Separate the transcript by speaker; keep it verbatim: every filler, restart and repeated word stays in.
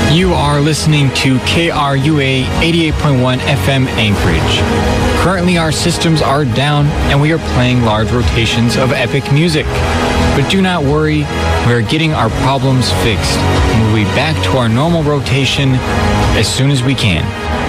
Speaker 1: You are listening to K R U A eighty-eight point one F M Anchorage. Currently our systems are down and we are playing large rotations of epic music. But do not worry, we are getting our problems fixed and we'll be back to our normal rotation as soon as we can.